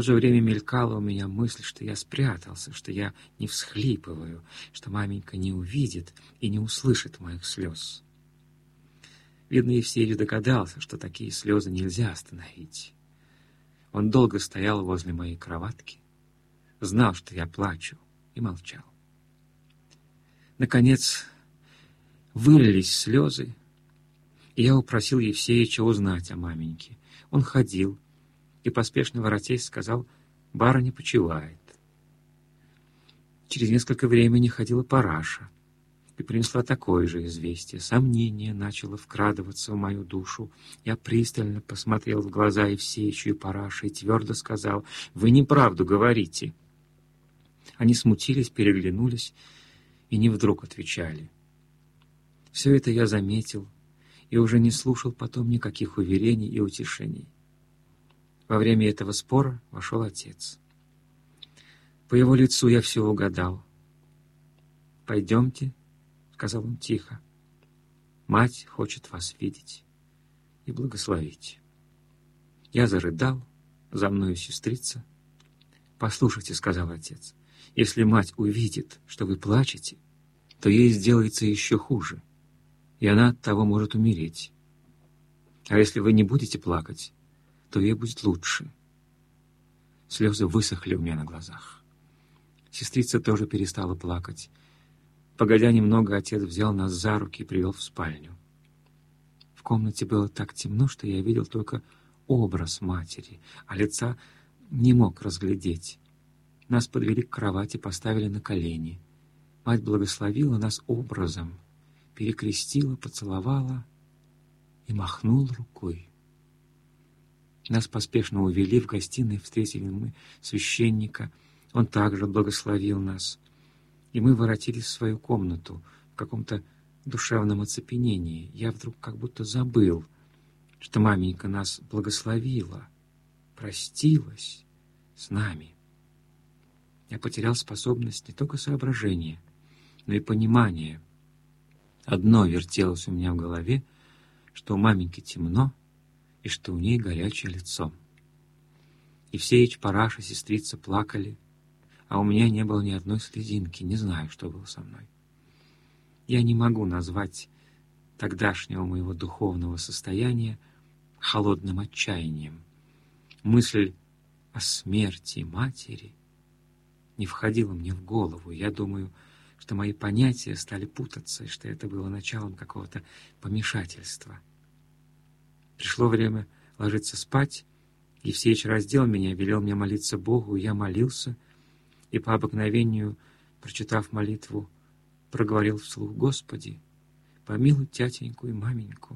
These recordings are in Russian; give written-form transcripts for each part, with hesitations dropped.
В то же время мелькала у меня мысль, что я спрятался, что я не всхлипываю, что маменька не увидит и не услышит моих слез. Видно, Евсеич догадался, что такие слезы нельзя остановить. Он долго стоял возле моей кроватки, знал, что я плачу, и молчал. Наконец, вылились слезы, и я упросил Евсеича узнать о маменьке. Он ходил и, поспешно воротясь, сказал: «Барыня почивает». Через несколько времени ходила Параша и принесла такое же известие. Сомнение начало вкрадываться в мою душу. Я пристально посмотрел в глаза Евсеичу и Параше и твердо сказал: «Вы неправду говорите». Они смутились, переглянулись и не вдруг отвечали. Все это я заметил и уже не слушал потом никаких уверений и утешений. Во время этого спора вошел отец. По его лицу я все угадал. «Пойдемте», — сказал он тихо, — «мать хочет вас видеть и благословить». Я зарыдал, за мною сестрица. «Послушайте», — сказал отец, — «если мать увидит, что вы плачете, то ей сделается еще хуже, и она от того может умереть. А если вы не будете плакать, то ей будет лучше». Слезы высохли у меня на глазах. Сестрица тоже перестала плакать. Погодя немного, отец взял нас за руки и привел в спальню. В комнате было так темно, что я видел только образ матери, а лица не мог разглядеть. Нас подвели к кровати, поставили на колени. Мать благословила нас образом, перекрестила, поцеловала и махнула рукой. Нас поспешно увели в гостиной, встретили мы священника. Он также благословил нас, и мы воротились в свою комнату в каком-то душевном оцепенении. Я вдруг как будто забыл, что маменька нас благословила, простилась с нами. Я потерял способность не только соображения, но и понимания. Одно вертелось у меня в голове, что у маменьки темно и что у ней горячее лицо. Евсеич, Параша, сестрица плакали, а у меня не было ни одной слезинки, не знаю, что было со мной. Я не могу назвать тогдашнего моего духовного состояния холодным отчаянием. Мысль о смерти матери не входила мне в голову. Я думаю, что мои понятия стали путаться, и что это было началом какого-то помешательства. Пришло время ложиться спать. Евсеич раздел меня, велел мне молиться Богу, и я молился, и по обыкновению, прочитав молитву, проговорил вслух: «Господи, помилуй тятеньку и маменьку».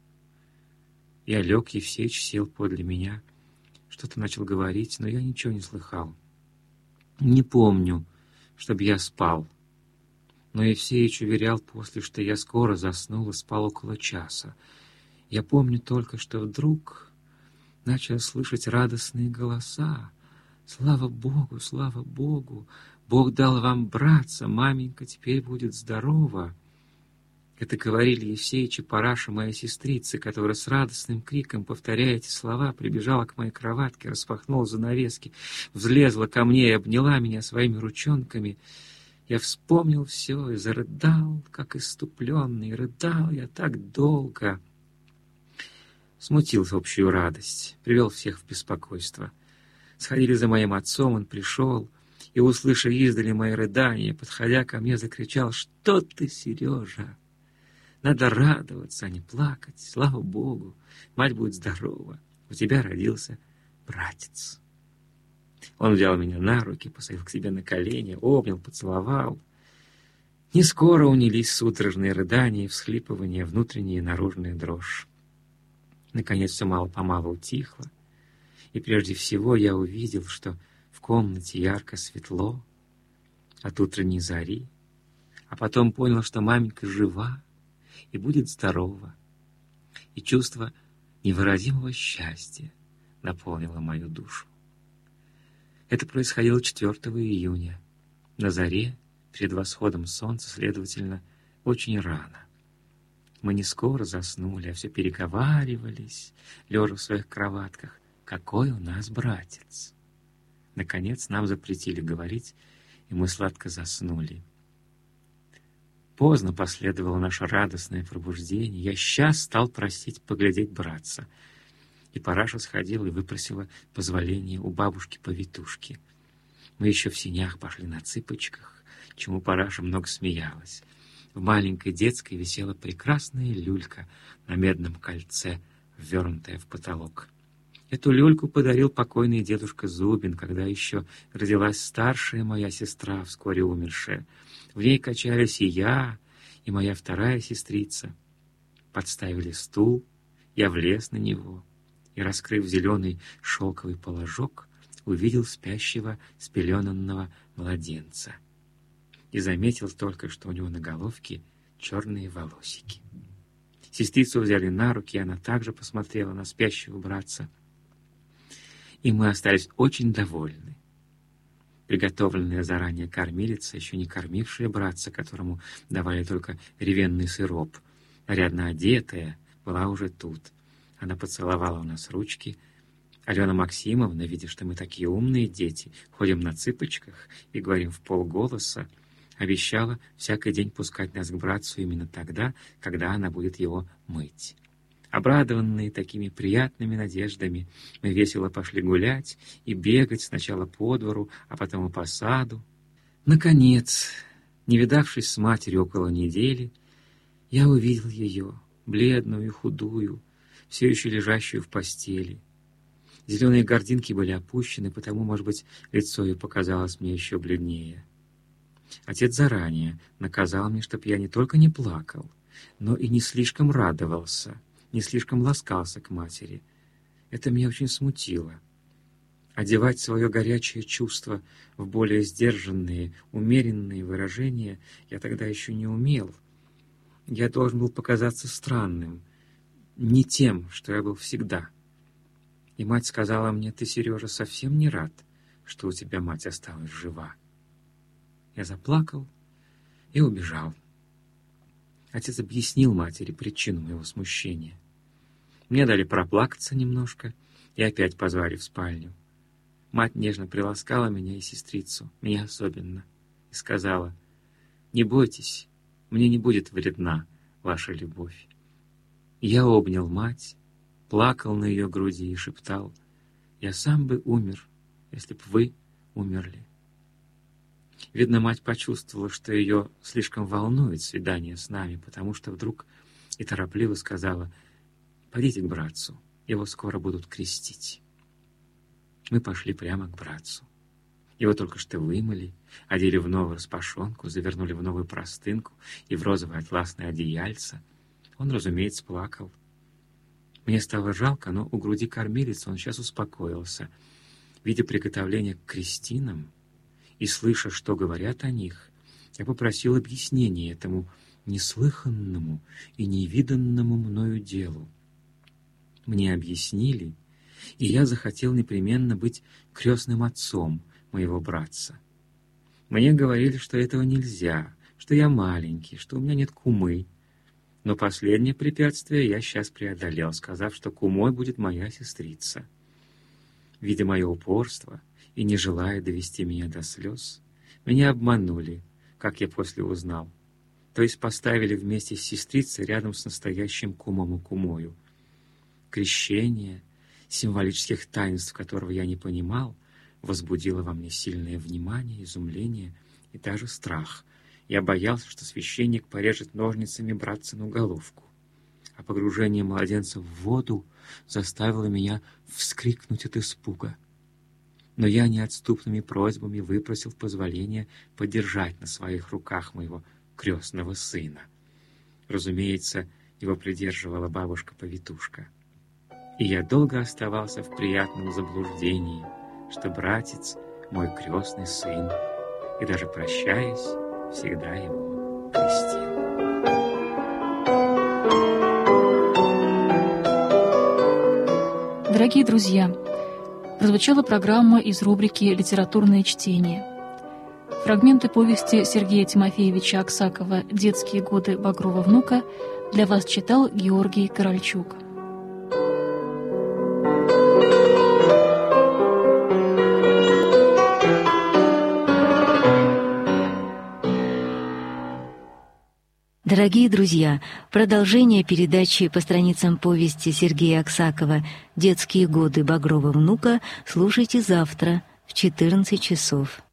Я лег, Евсеич сел подле меня, что-то начал говорить, но я ничего не слыхал. Не помню, чтобы я спал, но Евсеич уверял после, что я скоро заснул и спал около часа. Я помню только, что вдруг начал слышать радостные голоса. «Слава Богу, слава Богу! Бог дал вам братца, маменька теперь будет здорова!» Это говорили Евсеич и Параша, моя сестрица, которая с радостным криком, повторяя эти слова, прибежала к моей кроватке, распахнула занавески, взлезла ко мне и обняла меня своими ручонками. Я вспомнил все и зарыдал, как исступленный. Рыдал я так долго. Смутил общую радость, привел всех в беспокойство. Сходили за моим отцом, он пришел, и, услышав издали мои рыдания, подходя ко мне, закричал: «Что ты, Сережа? Надо радоваться, а не плакать. Слава Богу, мать будет здорова. У тебя родился братец». Он взял меня на руки, посадил к себе на колени, обнял, поцеловал. Не скоро унялись судорожные рыдания, всхлипывания, внутренняя и наружная дрожь. Наконец все мало-помалу утихло, и прежде всего я увидел, что в комнате ярко светло от утренней зари, а потом понял, что маменька жива и будет здорова, и чувство невыразимого счастья наполнило мою душу. Это происходило 4 июня, на заре, перед восходом солнца, следовательно, очень рано. Мы не скоро заснули, а все переговаривались, лежа в своих кроватках: «Какой у нас братец!» Наконец нам запретили говорить, и мы сладко заснули. Поздно последовало наше радостное пробуждение. Я сейчас стал просить поглядеть братца. И Параша сходила и выпросила позволение у бабушки-повитушки. Мы еще в сенях пошли на цыпочках, чему Параша много смеялась. В маленькой детской висела прекрасная люлька на медном кольце, ввернутая в потолок. Эту люльку подарил покойный дедушка Зубин, когда еще родилась старшая моя сестра, вскоре умершая. В ней качались и я, и моя вторая сестрица. Подставили стул, я влез на него и, раскрыв зеленый шелковый положок, увидел спящего спеленанного младенца. И заметил только, что у него на головке черные волосики. Сестрицу взяли на руки, и она также посмотрела на спящего братца. И мы остались очень довольны. Приготовленная заранее кормилица, еще не кормившая братца, которому давали только ревенный сироп, нарядно одетая, была уже тут. Она поцеловала у нас ручки. Алена Максимовна, видя, что мы такие умные дети, ходим на цыпочках и говорим вполголоса, обещала всякий день пускать нас к братцу именно тогда, когда она будет его мыть. Обрадованные такими приятными надеждами, мы весело пошли гулять и бегать сначала по двору, а потом и по саду. Наконец, не видавшись с матерью около недели, я увидел ее, бледную и худую, все еще лежащую в постели. Зеленые гординки были опущены, потому, может быть, лицо ее показалось мне еще бледнее. Отец заранее наказал мне, чтоб я не только не плакал, но и не слишком радовался, не слишком ласкался к матери. Это меня очень смутило. Одевать свое горячее чувство в более сдержанные, умеренные выражения я тогда еще не умел. Я должен был показаться странным, не тем, что я был всегда. И мать сказала мне: «Ты, Сережа, совсем не рад, что у тебя мать осталась жива». Я заплакал и убежал. Отец объяснил матери причину моего смущения. Мне дали проплакаться немножко и опять позвали в спальню. Мать нежно приласкала меня и сестрицу, меня особенно, и сказала: «Не бойтесь, мне не будет вредна ваша любовь». И я обнял мать, плакал на ее груди и шептал: «Я сам бы умер, если б вы умерли». Видно, мать почувствовала, что ее слишком волнует свидание с нами, потому что вдруг и торопливо сказала: «Пойдите к братцу, его скоро будут крестить». Мы пошли прямо к братцу. Его только что вымыли, одели в новую распашонку, завернули в новую простынку и в розовое атласное одеяльце. Он, разумеется, плакал. Мне стало жалко, но у груди кормилицы он сейчас успокоился. Видя приготовление к крестинам и слыша, что говорят о них, я попросил объяснения этому неслыханному и невиданному мною делу. Мне объяснили, и я захотел непременно быть крестным отцом моего братца. Мне говорили, что этого нельзя, что я маленький, что у меня нет кумы. Но последнее препятствие я сейчас преодолел, сказав, что кумой будет моя сестрица. Видя мое упорство и не желая довести меня до слез, меня обманули, как я после узнал. То есть поставили вместе с сестрицей рядом с настоящим кумом и кумою. Крещение, символических таинств которого я не понимал, возбудило во мне сильное внимание, изумление и даже страх. Я боялся, что священник порежет ножницами братцину головку. А погружение младенца в воду заставило меня вскрикнуть от испуга. Но я неотступными просьбами выпросил позволения подержать на своих руках моего крестного сына. Разумеется, его придерживала бабушка-повитушка. И я долго оставался в приятном заблуждении, что братец — мой крестный сын, и даже прощаясь, всегда его крестил. Дорогие друзья, прозвучала программа из рубрики «Литературное чтение». Фрагменты повести Сергея Тимофеевича Аксакова «Детские годы Багрова внука» для вас читал Георгий Корольчук. Дорогие друзья, продолжение передачи по страницам повести Сергея Аксакова «Детские годы Багрова внука» слушайте завтра в 14 часов.